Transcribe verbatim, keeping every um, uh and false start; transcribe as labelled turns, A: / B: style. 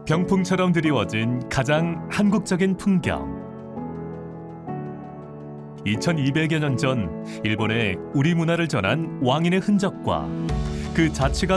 A: 병풍처럼 드리워진 가장 한국적인 풍경. 이천이백여 년 전 일본에 우리 문화를 전한 왕인의 흔적과 그 자취가